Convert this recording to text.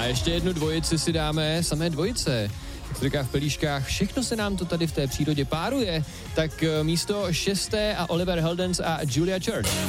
ještě jednu dvojici si dáme, samé dvojice. Jak se říká v pelíškách, všechno se nám to tady v té přírodě páruje. Tak místo 6. a Oliver Heldens a Julia Church.